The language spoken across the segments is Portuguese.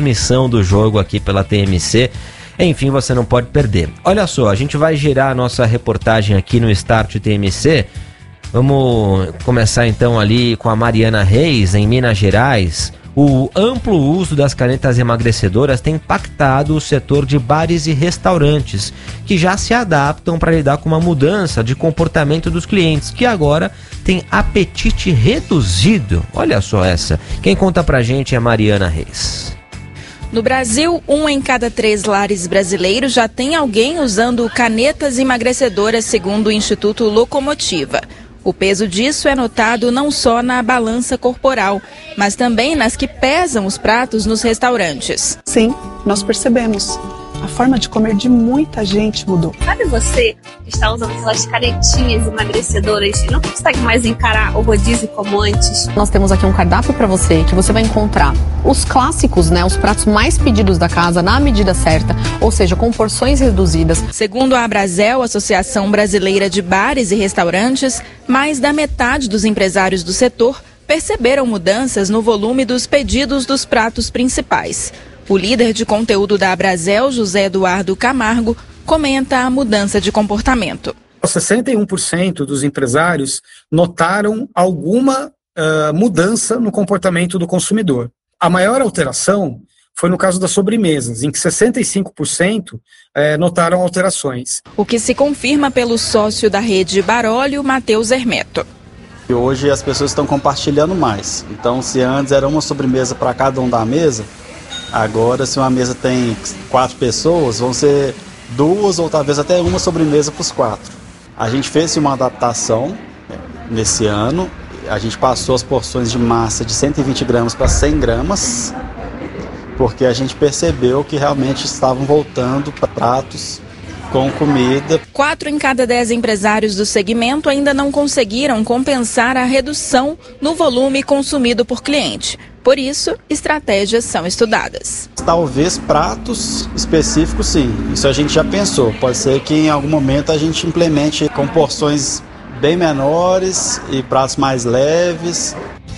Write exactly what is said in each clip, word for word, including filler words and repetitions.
transmissão do jogo aqui pela T M C. Enfim, você não pode perder. Olha só, a gente vai girar a nossa reportagem aqui no Start T M C. Vamos começar então ali com a Mariana Reis, em Minas Gerais. O amplo uso das canetas emagrecedoras tem impactado o setor de bares e restaurantes, que já se adaptam para lidar com uma mudança de comportamento dos clientes, que agora tem apetite reduzido. Olha só essa. Quem conta pra gente é a Mariana Reis. No Brasil, um em cada três lares brasileiros já tem alguém usando canetas emagrecedoras, segundo o Instituto Locomotiva. O peso disso é notado não só na balança corporal, mas também nas que pesam os pratos nos restaurantes. Sim, nós percebemos. A forma de comer de muita gente mudou. Sabe você que está usando aquelas canetinhas emagrecedoras e não consegue mais encarar o rodízio como antes? Nós temos aqui um cardápio para você, que você vai encontrar os clássicos, né, os pratos mais pedidos da casa na medida certa, ou seja, com porções reduzidas. Segundo a Abrazel, Associação Brasileira de Bares e Restaurantes, mais da metade dos empresários do setor perceberam mudanças no volume dos pedidos dos pratos principais. O líder de conteúdo da Abrazel, José Eduardo Camargo, comenta a mudança de comportamento. sessenta e um por cento dos empresários notaram alguma uh, mudança no comportamento do consumidor. A maior alteração foi no caso das sobremesas, em que sessenta e cinco por cento eh, notaram alterações. O que se confirma pelo sócio da rede Barólio, Matheus Hermeto. Hoje as pessoas estão compartilhando mais. Então, se antes era uma sobremesa para cada um da mesa, agora, se uma mesa tem quatro pessoas, vão ser duas ou talvez até uma sobremesa para os quatro. A gente fez uma adaptação nesse ano. A gente passou as porções de massa de cento e vinte gramas para cem gramas, porque a gente percebeu que realmente estavam voltando para pratos com comida. Quatro em cada dez empresários do segmento ainda não conseguiram compensar a redução no volume consumido por cliente. Por isso, estratégias são estudadas. Talvez pratos específicos, sim. Isso a gente já pensou. Pode ser que em algum momento a gente implemente com porções bem menores e pratos mais leves.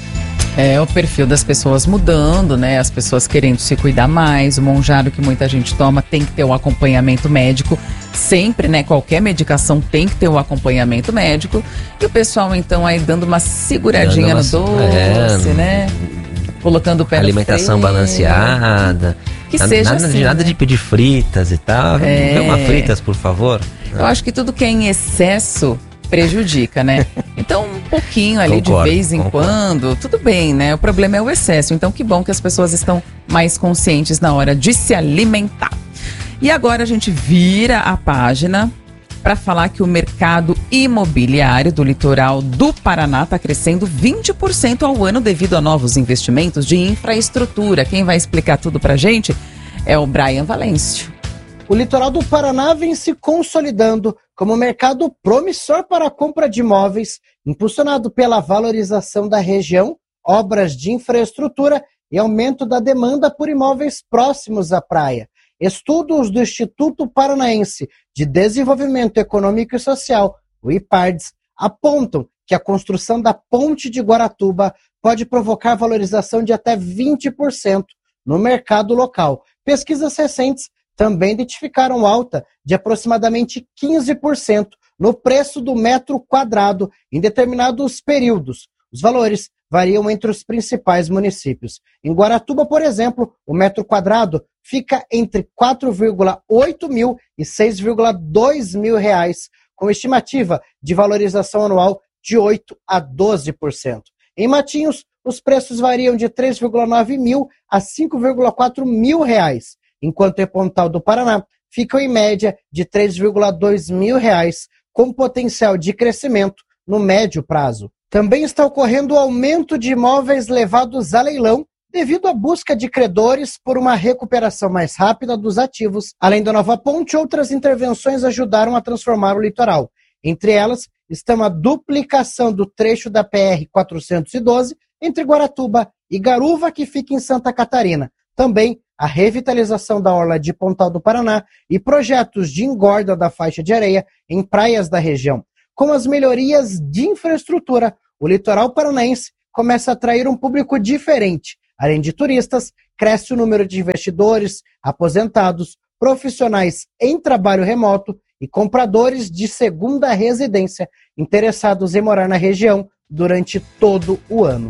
É, o perfil das pessoas mudando, né? As pessoas querendo se cuidar mais. O monjaro que muita gente toma tem que ter um acompanhamento médico. Sempre, né? Qualquer medicação tem que ter um acompanhamento médico. E o pessoal, então, aí dando uma seguradinha dando uma, no doce, é, né? Colocando o pé alimentação no freio, balanceada. Que nada, seja nada, assim, nada né? de pedir fritas e tal. É. Dê uma fritas, por favor. Eu acho que tudo que é em excesso prejudica, né? Então, um pouquinho ali Concordo, de vez em concordo. quando, tudo bem, né? O problema é o excesso. Então, que bom que as pessoas estão mais conscientes na hora de se alimentar. E agora a gente vira a página para falar que o mercado imobiliário do litoral do Paraná está crescendo vinte por cento ao ano devido a novos investimentos de infraestrutura. Quem vai explicar tudo para a gente é o Brian Valêncio. O litoral do Paraná vem se consolidando como mercado promissor para a compra de imóveis, impulsionado pela valorização da região, obras de infraestrutura e aumento da demanda por imóveis próximos à praia. Estudos do Instituto Paranaense de Desenvolvimento Econômico e Social, o IPARDES, apontam que a construção da Ponte de Guaratuba pode provocar valorização de até vinte por cento no mercado local. Pesquisas recentes também identificaram alta de aproximadamente quinze por cento no preço do metro quadrado em determinados períodos. Os valores variam entre os principais municípios. Em Guaratuba, por exemplo, o metro quadrado fica entre quatro vírgula oito mil e seis vírgula dois mil reais, com estimativa de valorização anual de oito a doze por cento. Em Matinhos, os preços variam de três vírgula nove mil a cinco vírgula quatro mil reais, enquanto em Pontal do Paraná ficam em média de três vírgula dois mil reais, com potencial de crescimento no médio prazo. Também está ocorrendo o aumento de imóveis levados a leilão devido à busca de credores por uma recuperação mais rápida dos ativos. Além da nova ponte, outras intervenções ajudaram a transformar o litoral. Entre elas, estão a duplicação do trecho da P R quatrocentos e doze entre Guaratuba e Garuva, que fica em Santa Catarina. Também a revitalização da orla de Pontal do Paraná e projetos de engorda da faixa de areia em praias da região. Com as melhorias de infraestrutura, o litoral paranaense começa a atrair um público diferente. Além de turistas, cresce o número de investidores, aposentados, profissionais em trabalho remoto e compradores de segunda residência interessados em morar na região durante todo o ano.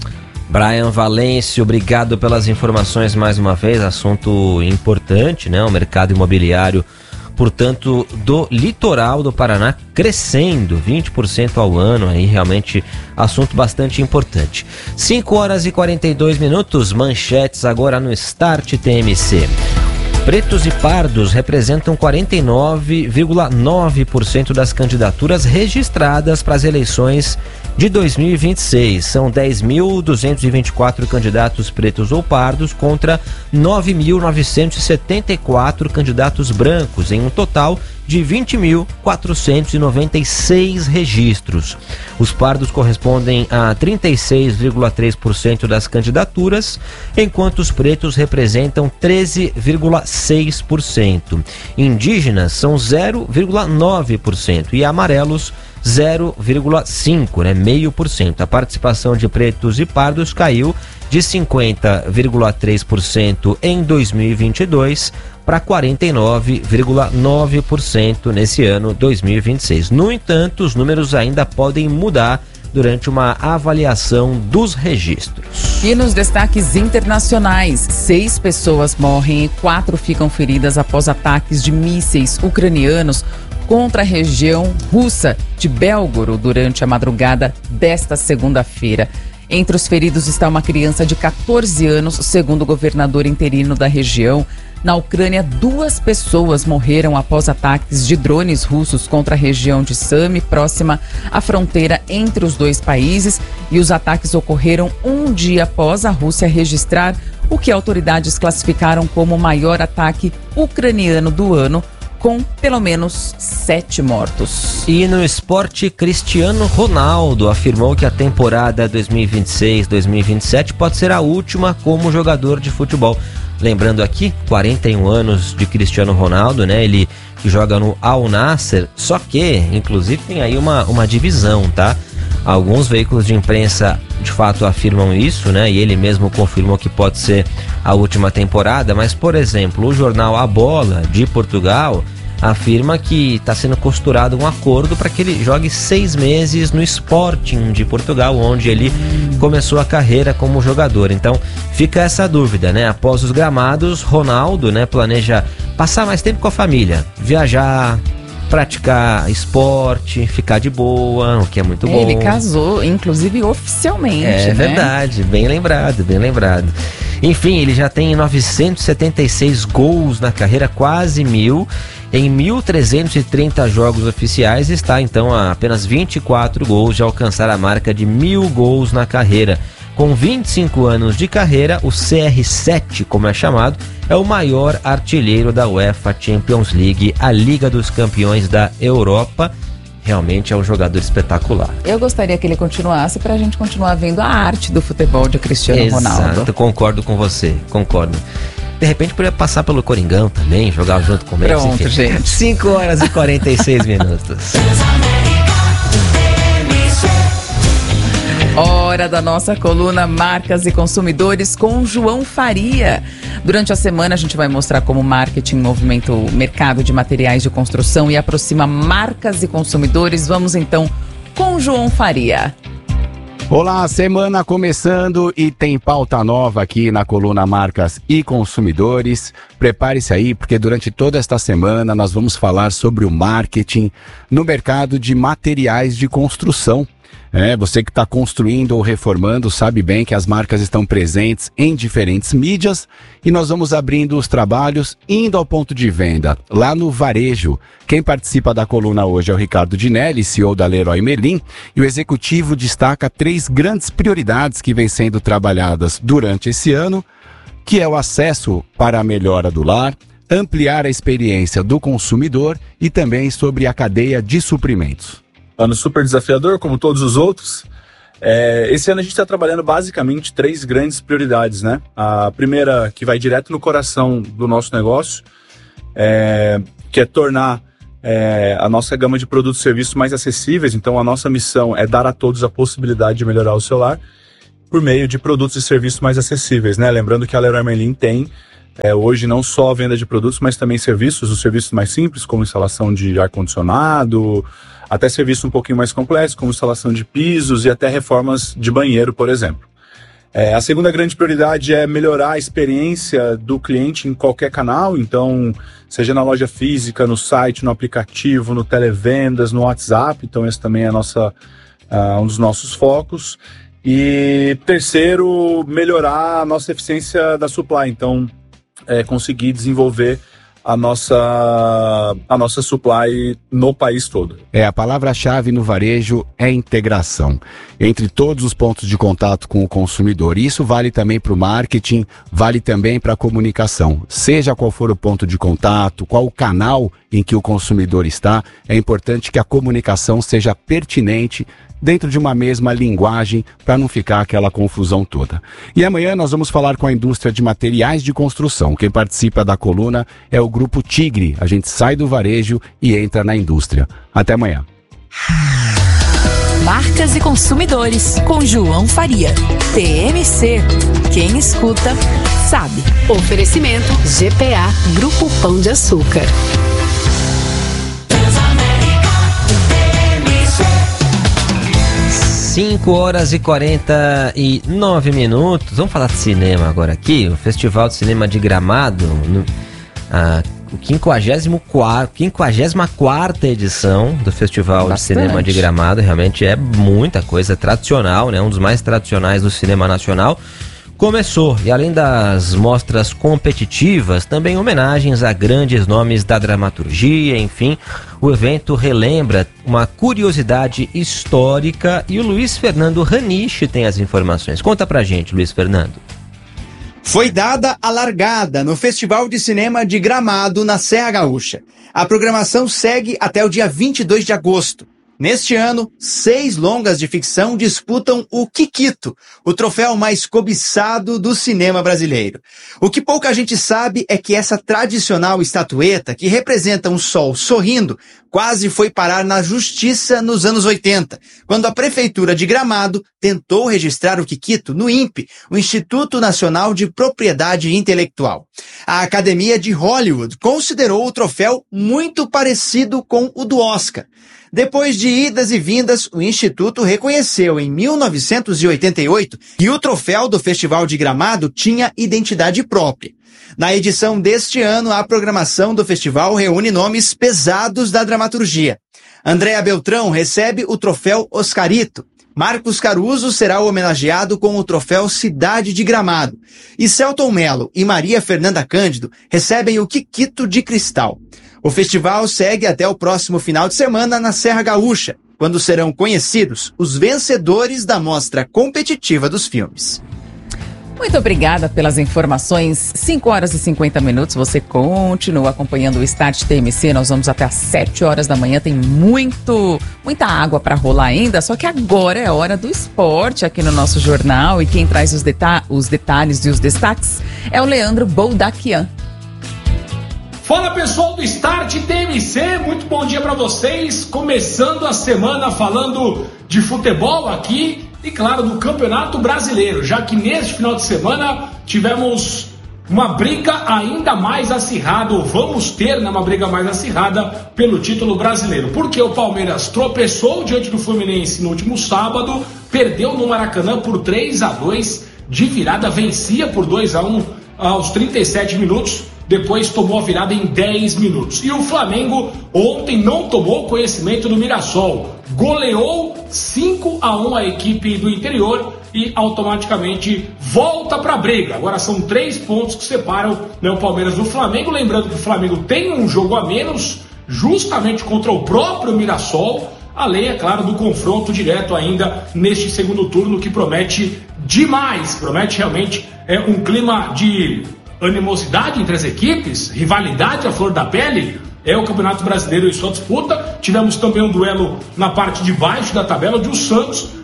Brian Valêncio, obrigado pelas informações mais uma vez, assunto importante, né? O mercado imobiliário, portanto, do litoral do Paraná crescendo vinte por cento ao ano, aí realmente assunto bastante importante. cinco horas e quarenta e dois minutos, manchetes agora no Start T M C. Pretos e pardos representam quarenta e nove vírgula nove por cento das candidaturas registradas para as eleições de dois mil e vinte e seis. São dez mil duzentos e vinte e quatro candidatos pretos ou pardos contra nove mil novecentos e setenta e quatro candidatos brancos, em um total de vinte mil quatrocentos e noventa e seis registros. Os pardos correspondem a trinta e seis vírgula três por cento das candidaturas, enquanto os pretos representam treze vírgula seis por cento. Indígenas são zero vírgula nove por cento e amarelos zero vírgula cinco por cento, né, meio por cento. A participação de pretos e pardos caiu de cinquenta vírgula três por cento em dois mil e vinte e dois para quarenta e nove vírgula nove por cento nesse ano dois mil e vinte e seis. No entanto, os números ainda podem mudar durante uma avaliação dos registros. E nos destaques internacionais, seis pessoas morrem e quatro ficam feridas após ataques de mísseis ucranianos contra a região russa de Belgorod durante a madrugada desta segunda-feira. Entre os feridos está uma criança de catorze anos, segundo o governador interino da região. Na Ucrânia, duas pessoas morreram após ataques de drones russos contra a região de Sami, próxima à fronteira entre os dois países, e os ataques ocorreram um dia após a Rússia registrar o que autoridades classificaram como o maior ataque ucraniano do ano, com pelo menos sete mortos. E no esporte, Cristiano Ronaldo afirmou que a temporada dois mil e vinte e seis dois mil e vinte e sete pode ser a última como jogador de futebol. Lembrando aqui, quarenta e um anos de Cristiano Ronaldo, né? Ele joga no Al Nassr, só que, inclusive, tem aí uma, uma divisão, tá? Alguns veículos de imprensa de fato afirmam isso, né? E ele mesmo confirmou que pode ser a última temporada, mas, por exemplo, o jornal A Bola de Portugal afirma que está sendo costurado um acordo para que ele jogue seis meses no Sporting de Portugal, onde ele começou a carreira como jogador. Então fica essa dúvida, né? Após os gramados, Ronaldo, né, planeja passar mais tempo com a família, viajar, praticar esporte, ficar de boa, o que é muito bom. Ele casou, inclusive oficialmente, É, né? verdade, bem lembrado, bem lembrado. Enfim, ele já tem novecentos e setenta e seis gols na carreira, quase mil, em mil trezentos e trinta jogos oficiais, e está então a apenas vinte e quatro gols de alcançar a marca de mil gols na carreira. Com vinte e cinco anos de carreira, o C R sete, como é chamado, é o maior artilheiro da UEFA Champions League, a Liga dos Campeões da Europa. Realmente é um jogador espetacular. Eu gostaria que ele continuasse para a gente continuar vendo a arte do futebol de Cristiano Exato, Ronaldo. Exato, concordo com você, concordo. De repente poderia passar pelo Coringão também, jogar junto com eles. Pronto, enfim. gente. cinco horas e quarenta e seis minutos. Hora da nossa coluna Marcas e Consumidores com João Faria. Durante a semana a gente vai mostrar como o marketing movimenta o mercado de materiais de construção e aproxima marcas e consumidores. Vamos então com João Faria. Olá, semana começando e tem pauta nova aqui na coluna Marcas e Consumidores. Prepare-se aí, porque durante toda esta semana nós vamos falar sobre o marketing no mercado de materiais de construção. É, você que está construindo ou reformando sabe bem que as marcas estão presentes em diferentes mídias e nós vamos abrindo os trabalhos indo ao ponto de venda, lá no varejo. Quem participa da coluna hoje é o Ricardo Dinelli, C E O da Leroy Merlin, e o executivo destaca três grandes prioridades que vêm sendo trabalhadas durante esse ano, que é o acesso para a melhora do lar, ampliar a experiência do consumidor e também sobre a cadeia de suprimentos. Ano super desafiador, como todos os outros. É, esse ano a gente está trabalhando basicamente três grandes prioridades, né? A primeira, que vai direto no coração do nosso negócio, é, que é tornar é, a nossa gama de produtos e serviços mais acessíveis. Então a nossa missão é dar a todos a possibilidade de melhorar o seu lar. por meio de produtos e serviços mais acessíveis, né? Lembrando que a Leroy Merlin tem é, hoje não só a venda de produtos, mas também serviços, os serviços mais simples, como instalação de ar-condicionado, até serviços um pouquinho mais complexos, como instalação de pisos e até reformas de banheiro, por exemplo. É, a segunda grande prioridade é melhorar a experiência do cliente em qualquer canal, então, seja na loja física, no site, no aplicativo, no televendas, no WhatsApp, então esse também é a nossa, uh, um dos nossos focos. E terceiro, melhorar a nossa eficiência da supply, então é, conseguir desenvolver a nossa, a nossa supply no país todo. É, a palavra-chave no varejo é integração entre todos os pontos de contato com o consumidor. Isso vale também para o marketing, vale também para a comunicação. Seja qual for o ponto de contato, qual o canal em que o consumidor está, é importante que a comunicação seja pertinente dentro de uma mesma linguagem, para não ficar aquela confusão toda. E amanhã nós vamos falar com a indústria de materiais de construção. Quem participa da coluna é o Grupo Tigre. A gente sai do varejo e entra na indústria. Até amanhã. Marcas e consumidores, com João Faria. T M C. Quem escuta, sabe. Oferecimento G P A, Grupo Pão de Açúcar. cinco horas e quarenta e nove minutos. Vamos falar de cinema agora aqui. O Festival de Cinema de Gramado, no, a quinquagésima quarta edição do Festival Bastante. de Cinema de Gramado. Realmente é muita coisa, tradicional, né? Um dos mais tradicionais do cinema nacional. Começou, e além das mostras competitivas, também homenagens a grandes nomes da dramaturgia, enfim, o evento relembra uma curiosidade histórica e o Luiz Fernando Raniche tem as informações. Conta pra gente, Luiz Fernando. Foi dada a largada no Festival de Cinema de Gramado, na Serra Gaúcha. A programação segue até o dia vinte e dois de agosto. Neste ano, seis longas de ficção disputam o Kikito, o troféu mais cobiçado do cinema brasileiro. O que pouca gente sabe é que essa tradicional estatueta, que representa um sol sorrindo, quase foi parar na justiça nos anos oitenta, quando a Prefeitura de Gramado tentou registrar o Kikito no I N P, o Instituto Nacional de Propriedade Intelectual. A Academia de Hollywood considerou o troféu muito parecido com o do Oscar. Depois de idas e vindas, o Instituto reconheceu em mil novecentos e oitenta e oito que o troféu do Festival de Gramado tinha identidade própria. Na edição deste ano, a programação do festival reúne nomes pesados da dramaturgia. Andréa Beltrão recebe o troféu Oscarito. Marcos Caruso será homenageado com o troféu Cidade de Gramado. E Celton Mello e Maria Fernanda Cândido recebem o Kikito de Cristal. O festival segue até o próximo final de semana na Serra Gaúcha, quando serão conhecidos os vencedores da mostra competitiva dos filmes. Muito obrigada pelas informações. cinco horas e cinquenta minutos. Você continua acompanhando o Start T M C. Nós vamos até às sete horas da manhã. Tem muito, muita água para rolar ainda. Só que agora é hora do esporte aqui no nosso jornal. E quem traz os, deta- os detalhes e os destaques é o Leandro Boldaquian. Fala pessoal do Start T M C, muito bom dia para vocês. Começando a semana falando de futebol aqui e claro do Campeonato Brasileiro, já que neste final de semana tivemos uma briga ainda mais acirrada, ou vamos ter né, uma briga mais acirrada pelo título brasileiro, porque o Palmeiras tropeçou diante do Fluminense no último sábado, perdeu no Maracanã por três a dois, de virada vencia por dois a um aos trinta e sete minutos, depois tomou a virada em dez minutos. E o Flamengo ontem não tomou conhecimento do Mirassol, goleou cinco a um a equipe do interior e automaticamente volta para a briga. Agora são três pontos que separam né, o Palmeiras do Flamengo, lembrando que o Flamengo tem um jogo a menos, justamente contra o próprio Mirassol, além, é claro, do confronto direto ainda neste segundo turno, que promete demais, promete realmente é, um clima de animosidade entre as equipes, rivalidade à flor da pele. É o Campeonato Brasileiro em sua disputa. Tivemos também um duelo na parte de baixo da tabela, onde o Santos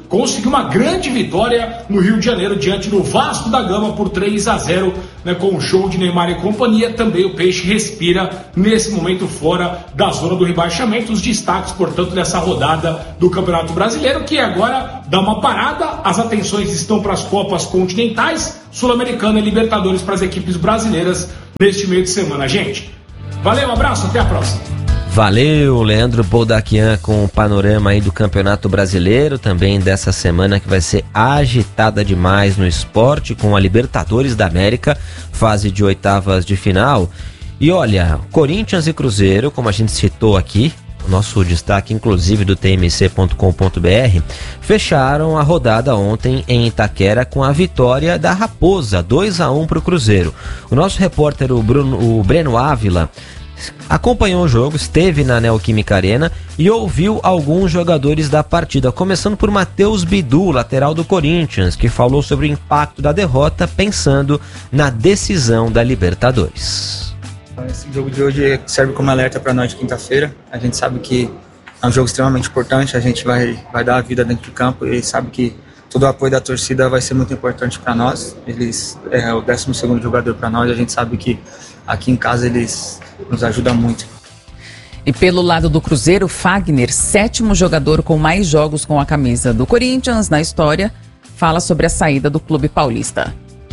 conseguiu uma grande vitória no Rio de Janeiro diante do Vasco da Gama por três a zero, né, com o show de Neymar e companhia. Também o Peixe respira nesse momento fora da zona do rebaixamento. Os destaques, portanto, dessa rodada do Campeonato Brasileiro, que agora dá uma parada, as atenções estão para as Copas Continentais, Sul-Americana e Libertadores para as equipes brasileiras neste meio de semana, gente. Valeu, um abraço, até a próxima. Valeu, Leandro Boldaquian, com o panorama aí do Campeonato Brasileiro, também dessa semana que vai ser agitada demais no esporte, com a Libertadores da América, fase de oitavas de final. E olha, Corinthians e Cruzeiro, como a gente citou aqui, o nosso destaque inclusive do T M C ponto com ponto B R, fecharam a rodada ontem em Itaquera com a vitória da Raposa, dois a um para o Cruzeiro. O nosso repórter, o, Bruno, o Breno Ávila, acompanhou o jogo, esteve na Neoquímica Arena e ouviu alguns jogadores da partida, começando por Matheus Bidu, lateral do Corinthians, que falou sobre o impacto da derrota pensando na decisão da Libertadores. Esse jogo de hoje serve como alerta para nós de quinta-feira. A gente sabe que é um jogo extremamente importante, a gente vai, vai dar a vida dentro de campo e sabe que todo o apoio da torcida vai ser muito importante para nós. Eles é o décimo segundo jogador para nós, a gente sabe que aqui em casa eles nos ajudam muito. E pelo lado do Cruzeiro, Fagner, sétimo jogador com mais jogos com a camisa do Corinthians na história, fala sobre a saída do clube paulista.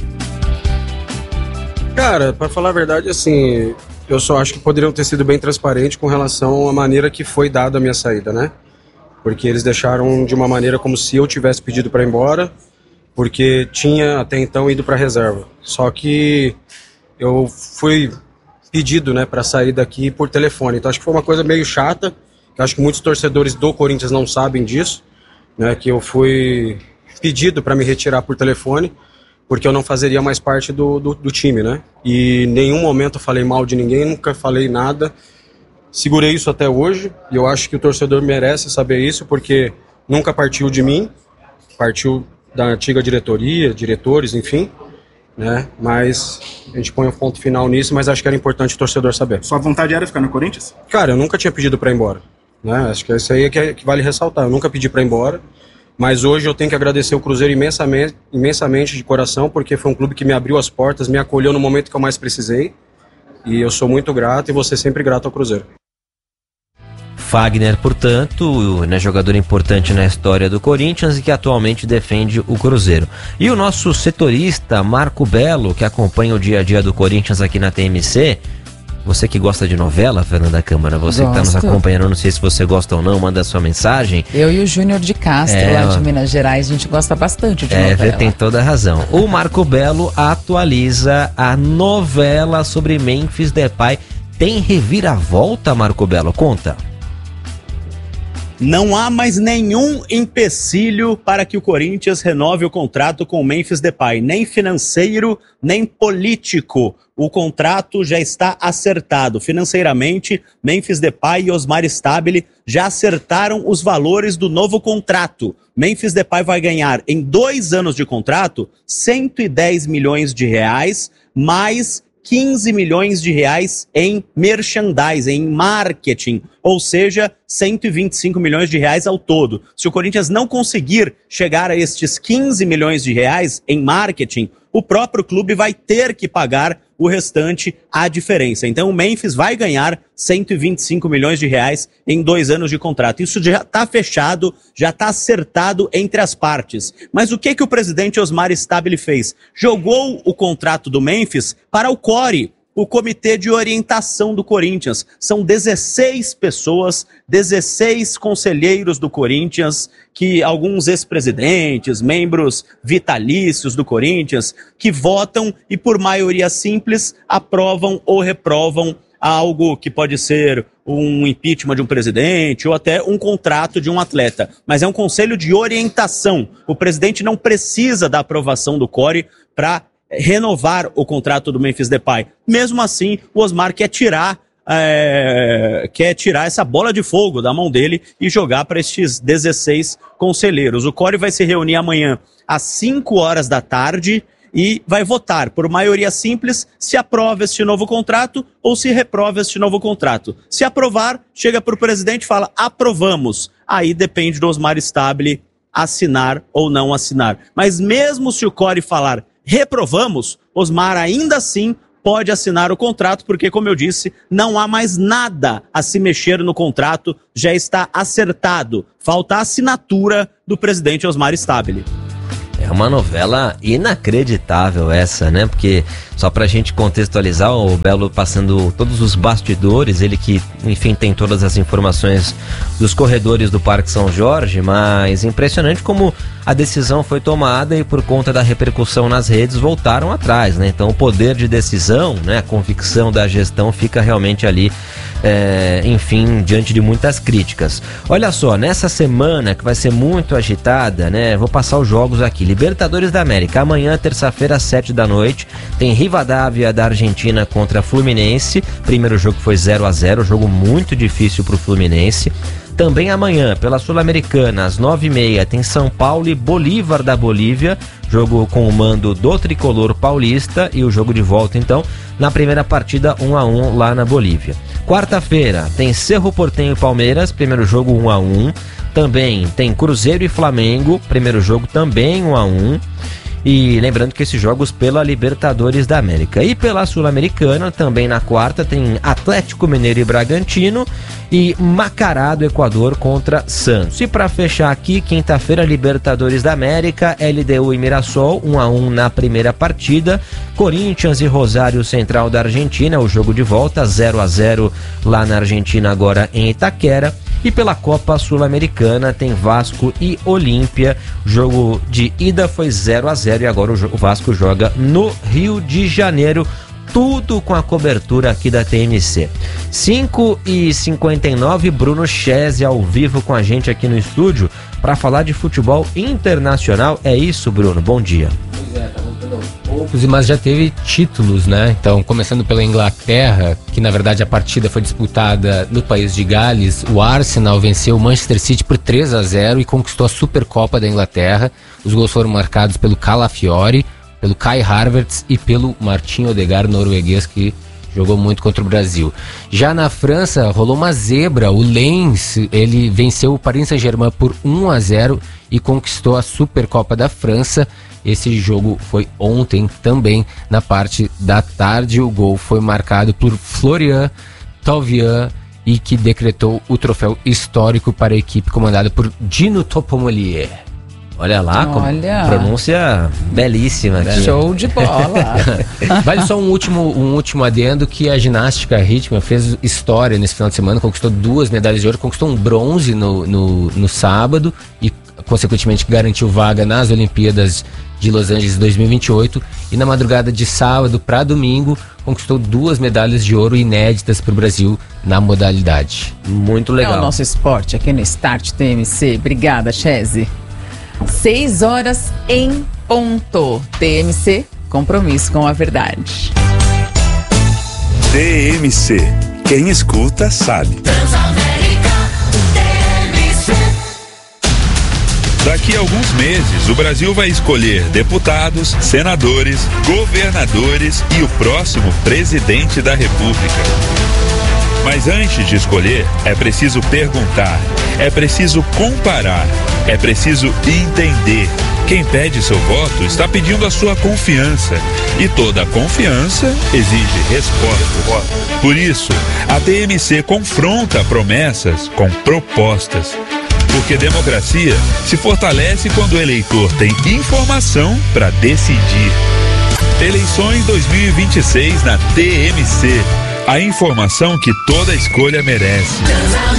Cara, pra falar a verdade, assim, eu só acho que poderiam ter sido bem transparentes com relação à maneira que foi dada a minha saída, né? Porque eles deixaram de uma maneira como se eu tivesse pedido pra ir embora, porque tinha até então ido pra reserva. Só que eu fui pedido, né, pra sair daqui por telefone. Então acho que foi uma coisa meio chata, que acho que muitos torcedores do Corinthians não sabem disso, né? Que eu fui pedido pra me retirar por telefone, porque eu não fazeria mais parte do, do, do time, né? E em nenhum momento eu falei mal de ninguém, nunca falei nada. Segurei isso até hoje, e eu acho que o torcedor merece saber isso, porque nunca partiu de mim, partiu da antiga diretoria, diretores, enfim, né? Mas a gente põe um ponto final nisso, mas acho que era importante o torcedor saber. Sua vontade era ficar no Corinthians? Cara, eu nunca tinha pedido pra ir embora, né? Acho que isso aí é que, é que vale ressaltar. Eu nunca pedi pra ir embora. Mas hoje eu tenho que agradecer o Cruzeiro imensamente, imensamente de coração, porque foi um clube que me abriu as portas, me acolheu no momento que eu mais precisei. E eu sou muito grato e vou ser sempre grato ao Cruzeiro. Fagner, portanto, né, jogador importante na história do Corinthians e que atualmente defende o Cruzeiro. E o nosso setorista, Marco Belo, que acompanha o dia a dia do Corinthians aqui na T M C. Você que gosta de novela, Fernanda Câmara, você Gosto. que está nos acompanhando, não sei se você gosta ou não, manda a sua mensagem. Eu e o Júnior de Castro, é, lá de Minas Gerais, a gente gosta bastante de é, novela. Tem toda a razão. O Marco Belo atualiza a novela sobre Memphis Depay. Tem reviravolta, Marco Belo? Conta. Não há mais nenhum empecilho para que o Corinthians renove o contrato com o Memphis Depay, nem financeiro, nem político. O contrato já está acertado. Financeiramente, Memphis Depay e Osmar Stabile já acertaram os valores do novo contrato. Memphis Depay vai ganhar, em dois anos de contrato, cento e dez milhões de reais, mais quinze milhões de reais em merchandising, em marketing, ou seja, cento e vinte e cinco milhões de reais ao todo. Se o Corinthians não conseguir chegar a estes quinze milhões de reais em marketing, o próprio clube vai ter que pagar o restante, a diferença. Então o Memphis vai ganhar cento e vinte e cinco milhões de reais em dois anos de contrato. Isso já está fechado, já está acertado entre as partes. Mas o que que o presidente Osmar Stabile fez? Jogou o contrato do Memphis para o C O R E, o Comitê de Orientação do Corinthians. São dezesseis pessoas, dezesseis conselheiros do Corinthians, que alguns ex-presidentes, membros vitalícios do Corinthians, que votam e por maioria simples aprovam ou reprovam algo que pode ser um impeachment de um presidente ou até um contrato de um atleta. Mas é um conselho de orientação. O presidente não precisa da aprovação do C O R E para renovar o contrato do Memphis Depay. Mesmo assim, o Osmar quer tirar, é, quer tirar essa bola de fogo da mão dele e jogar para estes dezesseis conselheiros. O C O R E vai se reunir amanhã às cinco horas da tarde e vai votar por maioria simples se aprova este novo contrato ou se reprova este novo contrato. Se aprovar, chega para o presidente e fala, aprovamos. Aí depende do Osmar Stabile assinar ou não assinar. Mas mesmo se o C O R falar reprovamos, Osmar ainda assim pode assinar o contrato, porque, como eu disse, não há mais nada a se mexer no contrato, já está acertado. Falta a assinatura do presidente Osmar Stabile. É uma novela inacreditável essa, né? Porque, só pra gente contextualizar, o Belo passando todos os bastidores, ele que, enfim, tem todas as informações dos corredores do Parque São Jorge, mas impressionante como a decisão foi tomada e por conta da repercussão nas redes voltaram atrás, né? Então o poder de decisão, né, a convicção da gestão fica realmente ali, é, enfim, diante de muitas críticas. Olha só, nessa semana que vai ser muito agitada, né? Vou passar os jogos aqui. Libertadores da América, amanhã, terça-feira, às sete da noite, tem Rivadavia da Argentina contra Fluminense. Primeiro jogo foi zero a zero, jogo muito difícil pro Fluminense. Também amanhã, pela Sul-Americana, às nove e meia, tem São Paulo e Bolívar da Bolívia, jogo com o mando do tricolor paulista, e o jogo de volta, então, na primeira partida um a um lá na Bolívia. Quarta-feira, tem Cerro Porteño e Palmeiras, primeiro jogo um a um. Também tem Cruzeiro e Flamengo, primeiro jogo também um a um. E lembrando que esses jogos pela Libertadores da América. E pela Sul-Americana, também na quarta, tem Atlético Mineiro e Bragantino e Macará do Equador contra Santos. E para fechar aqui, quinta-feira, Libertadores da América, L D U e Mirassol, um a um na primeira partida. Corinthians e Rosário Central da Argentina, o jogo de volta, zero a zero lá na Argentina, agora em Itaquera. E pela Copa Sul-Americana tem Vasco e Olímpia. O jogo de ida foi zero a zero e agora o Vasco joga no Rio de Janeiro. Tudo com a cobertura aqui da T M C. cinco e cinquenta e nove, Bruno Chese ao vivo com a gente aqui no estúdio para falar de futebol internacional. É isso, Bruno? Bom dia. Pois é, tá voltando aos poucos, mas já teve títulos, né? Então, começando pela Inglaterra, que na verdade a partida foi disputada no país de Gales, o Arsenal venceu o Manchester City por três a zero e conquistou a Supercopa da Inglaterra. Os gols foram marcados pelo Calafiori, pelo Kai Havertz e pelo Martin Odegaard, norueguês, que jogou muito contra o Brasil. Já na França, rolou uma zebra. O Lens, ele venceu o Paris Saint-Germain por um a zero e conquistou a Supercopa da França. Esse jogo foi ontem também, na parte da tarde. O gol foi marcado por Florian Thauvin e que decretou o troféu histórico para a equipe comandada por Dino Topomolier. Olha lá, Olha. Com pronúncia belíssima aqui. Show de bola. Vale só um último, um último adendo, que a ginástica rítmica fez história nesse final de semana, conquistou duas medalhas de ouro, conquistou um bronze no, no, no sábado e, consequentemente, garantiu vaga nas Olimpíadas de Los Angeles dois mil e vinte e oito, e na madrugada de sábado para domingo conquistou duas medalhas de ouro inéditas para o Brasil na modalidade. Muito legal. É o nosso esporte aqui no Start T M C. Obrigada, Chese. Seis horas em ponto. T M C, compromisso com a verdade. T M C, quem escuta sabe. Daqui a alguns meses, o Brasil vai escolher deputados, senadores, governadores e o próximo presidente da República. Mas antes de escolher, é preciso perguntar, é preciso comparar, é preciso entender. Quem pede seu voto está pedindo a sua confiança. E toda confiança exige resposta. Por isso, a T M C confronta promessas com propostas. Porque democracia se fortalece quando o eleitor tem informação para decidir. Eleições dois mil e vinte e seis na T M C. A informação que toda escolha merece.